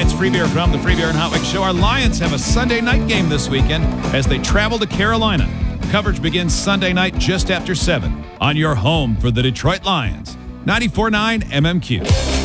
it's Free Beer from the Free Beer and Hot Wings Show. Our Lions have a Sunday night game this weekend as they travel to Carolina. Coverage begins Sunday night just after 7 on your home for the Detroit Lions. 94.9 MMQ.